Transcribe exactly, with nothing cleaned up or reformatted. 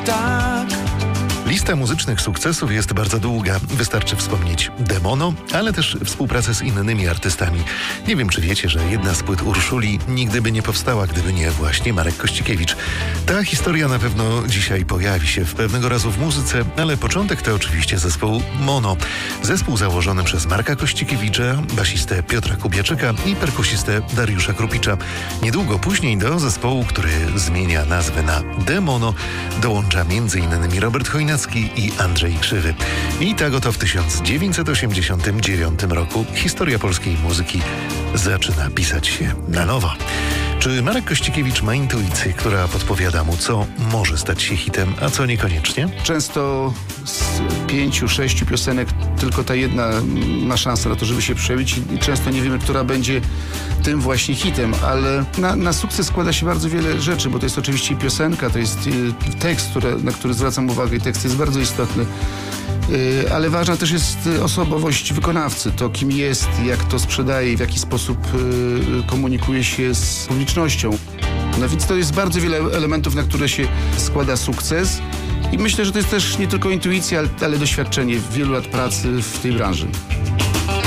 tak. Lista muzycznych sukcesów jest bardzo długa. Wystarczy wspomnieć Demono, ale też współpracę z innymi artystami. Nie wiem, czy wiecie, że jedna z płyt Urszuli nigdy by nie powstała, gdyby nie właśnie Marek Kościkiewicz. Ta historia na pewno dzisiaj pojawi się w pewnego razu w muzyce, ale początek to oczywiście zespół Mono. Zespół założony przez Marka Kościkiewicza, basistę Piotra Kubiaczyka i perkusistę Dariusza Krupicza. Niedługo później do zespołu, który zmienia nazwę na Demono, dołącza m.in. Robert Chojnacki i Andrzej Krzywy. I tak oto w tysiąc dziewięćset osiemdziesiątym dziewiątym roku historia polskiej muzyki zaczyna pisać się na nowo. Czy Marek Kościkiewicz ma intuicję, która podpowiada mu, co może stać się hitem, a co niekoniecznie? Często z pięciu, sześciu piosenek tylko ta jedna ma szansę na to, żeby się przebić i często nie wiemy, która będzie tym właśnie hitem, ale na, na sukces składa się bardzo wiele rzeczy, bo to jest oczywiście piosenka, to jest tekst, który, na który zwracam uwagę i tekst jest bardzo istotny. Ale ważna też jest osobowość wykonawcy, to kim jest, jak to sprzedaje i w jaki sposób komunikuje się z publicznością. No więc to jest bardzo wiele elementów, na które się składa sukces i myślę, że to jest też nie tylko intuicja, ale doświadczenie wielu lat pracy w tej branży.